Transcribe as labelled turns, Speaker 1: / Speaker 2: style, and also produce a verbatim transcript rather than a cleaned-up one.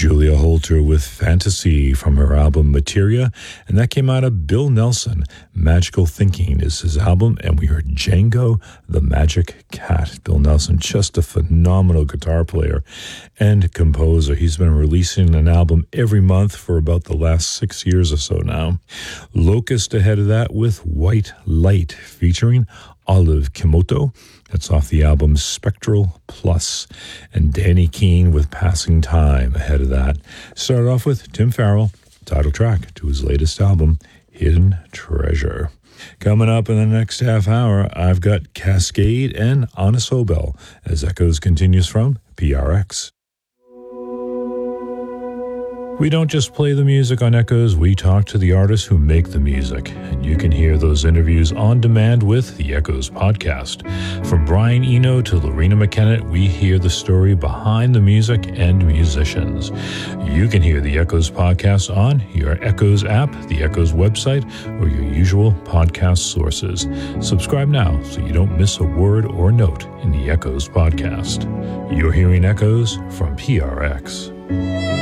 Speaker 1: Julia Holter with Fantasy from her album Materia, and that came out of Bill Nelson. Magical Thinking is his album, and we heard Django the Magic Cat. Bill Nelson, just a phenomenal guitar player and composer. He's been releasing an album every month for about the last six years or so now. Locust ahead of that with White Light, featuring Olive Kimoto. That's off the album Spectral Plus. And Danny Keane with Passing Time ahead of that. Started off with Tim Farrell, title track to his latest album, Hidden Treasure. Coming up in the next half hour, I've got Cascade and Anna Sobel as Echoes continues from P R X. We don't just play the music on Echoes, we talk to the artists who make the music, and you can hear those interviews on demand with the Echoes podcast. From Brian Eno to Lorena McKenna, we hear the story behind the music and musicians. You can hear the Echoes podcast on your Echoes app, the Echoes website, or your usual podcast sources. Subscribe now so you don't miss a word or note in the Echoes podcast. You're hearing Echoes from P R X.